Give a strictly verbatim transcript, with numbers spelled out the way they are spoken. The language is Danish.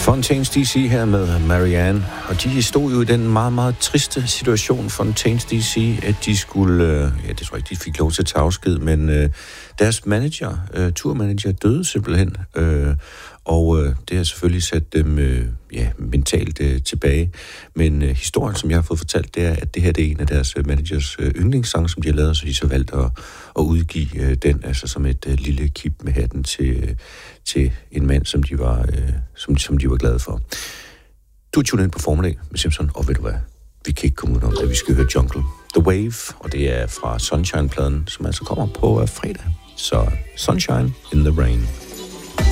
Fontaines D C her med Marianne, og de stod jo i den meget, meget triste situation, Fontaines D C, at de skulle, ja, det tror jeg ikke, de fik lov til at tage afsked, men øh, deres manager, øh, turmanager, døde simpelthen, øh, og øh, det har selvfølgelig sat dem øh, ja, mentalt øh, tilbage. Men øh, historien, som jeg har fået fortalt, det er, at det her det er en af deres øh, managers øh, yndlingssange, som de har lavet, så de så valgt at, at udgive øh, den, altså som et øh, lille kip med hatten til, øh, til en mand, som de var, øh, som, som de var glade for. Du er tunet ind på Formiddag med Simpson, og ved du hvad? Vi kan ikke komme ud om det, vi skal høre Jungle. The Wave, og det er fra Sunshine-pladen, som altså kommer på uh, fredag. Så Sunshine in the Rain.